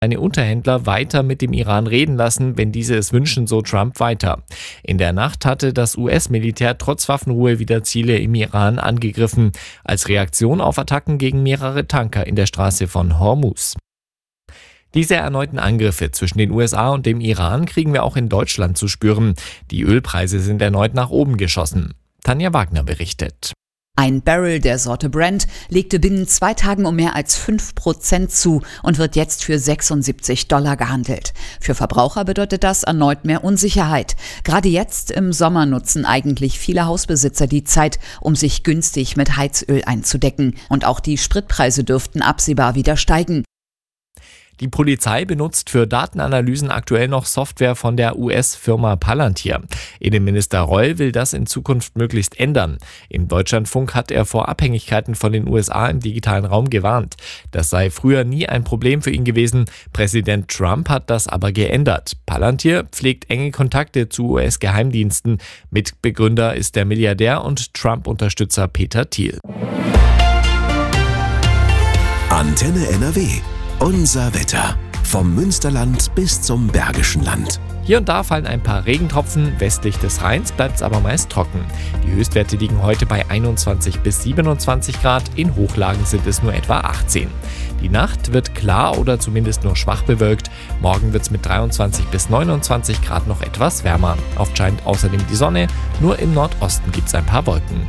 seine Unterhändler weiter mit dem Iran reden lassen, wenn diese es wünschen, so Trump weiter. In der Nacht hatte das US-Militär trotz Waffenruhe wieder Ziele im Iran angegriffen, als Reaktion auf Attacken gegen mehrere Tanker in der Straße von Hormuz. Diese erneuten Angriffe zwischen den USA und dem Iran kriegen wir auch in Deutschland zu spüren. Die Ölpreise sind erneut nach oben geschossen. Tanja Wagner berichtet. Ein Barrel der Sorte Brent legte binnen 2 Tagen um mehr als 5% zu und wird jetzt für $76 gehandelt. Für Verbraucher bedeutet das erneut mehr Unsicherheit. Gerade jetzt im Sommer nutzen eigentlich viele Hausbesitzer die Zeit, um sich günstig mit Heizöl einzudecken. Und auch die Spritpreise dürften absehbar wieder steigen. Die Polizei benutzt für Datenanalysen aktuell noch Software von der US-Firma Palantir. Innenminister Reul will das in Zukunft möglichst ändern. Im Deutschlandfunk hat er vor Abhängigkeiten von den USA im digitalen Raum gewarnt. Das sei früher nie ein Problem für ihn gewesen. Präsident Trump hat das aber geändert. Palantir pflegt enge Kontakte zu US-Geheimdiensten. Mitbegründer ist der Milliardär und Trump-Unterstützer Peter Thiel. Antenne NRW. Unser Wetter. Vom Münsterland bis zum Bergischen Land. Hier und da fallen ein paar Regentropfen, westlich des Rheins bleibt es aber meist trocken. Die Höchstwerte liegen heute bei 21 bis 27 Grad, in Hochlagen sind es nur etwa 18. Die Nacht wird klar oder zumindest nur schwach bewölkt. Morgen wird es mit 23 bis 29 Grad noch etwas wärmer. Oft scheint außerdem die Sonne, nur im Nordosten gibt es ein paar Wolken.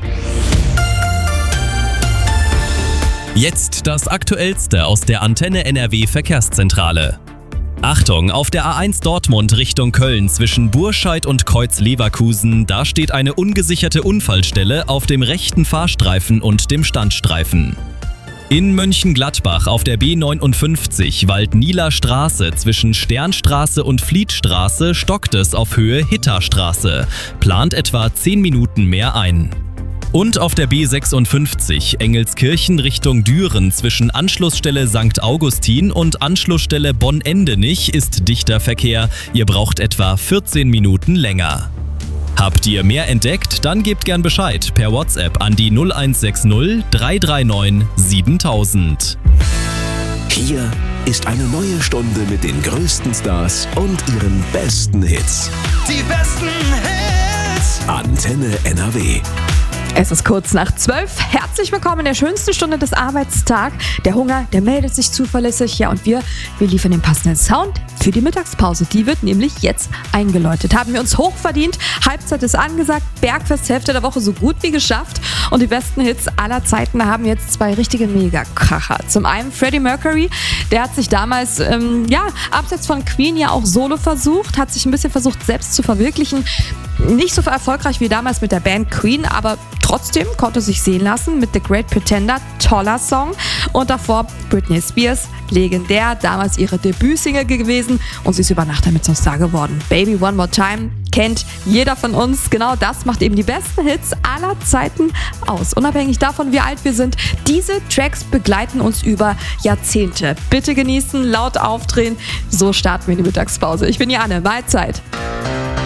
Jetzt das Aktuellste aus der Antenne NRW Verkehrszentrale. Achtung, auf der A1 Dortmund Richtung Köln zwischen Burscheid und Kreuz-Leverkusen, da steht eine ungesicherte Unfallstelle auf dem rechten Fahrstreifen und dem Standstreifen. In Mönchengladbach auf der B59 Waldnieler Straße zwischen Sternstraße und Flietstraße stockt es auf Höhe Hitterstraße. Plant etwa 10 Minuten mehr ein. Und auf der B56 Engelskirchen Richtung Düren zwischen Anschlussstelle St. Augustin und Anschlussstelle Bonn-Endenich ist dichter Verkehr. Ihr braucht etwa 14 Minuten länger. Habt ihr mehr entdeckt? Dann gebt gern Bescheid per WhatsApp an die 0160 339 7000. Hier ist eine neue Stunde mit den größten Stars und ihren besten Hits. Die besten Hits. Antenne NRW. Es ist kurz nach 12. Herzlich willkommen in der schönsten Stunde des Arbeitstags. Der Hunger, der meldet sich zuverlässig. Ja, und wir liefern den passenden Sound für die Mittagspause. Die wird nämlich jetzt eingeläutet. Haben wir uns hochverdient. Halbzeit ist angesagt. Bergfest, Hälfte der Woche so gut wie geschafft. Und die besten Hits aller Zeiten haben jetzt 2 richtige Mega-Kracher. Zum einen Freddie Mercury. Der hat sich damals, abseits von Queen ja auch solo versucht. Hat sich ein bisschen versucht, selbst zu verwirklichen. Nicht so erfolgreich wie damals mit der Band Queen, aber trotzdem konnte sich sehen lassen mit The Great Pretender, toller Song. Und davor Britney Spears, legendär, damals ihre Debütsingle gewesen und sie ist über Nacht damit zum Star geworden. Baby One More Time kennt jeder von uns. Genau das macht eben die besten Hits aller Zeiten aus. Unabhängig davon, wie alt wir sind, diese Tracks begleiten uns über Jahrzehnte. Bitte genießen, laut aufdrehen. So starten wir in die Mittagspause. Ich bin Janne, Mahlzeit.